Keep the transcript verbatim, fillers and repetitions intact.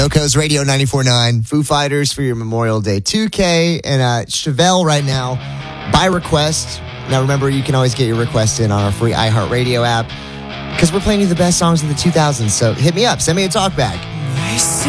Yoko's Radio ninety-four point nine, Foo Fighters for your Memorial Day two K, and uh, Chevelle right now, by request. Now remember, you can always get your request in on our free iHeartRadio app, because we're playing you the best songs of the two thousands, so hit me up, send me a talk back.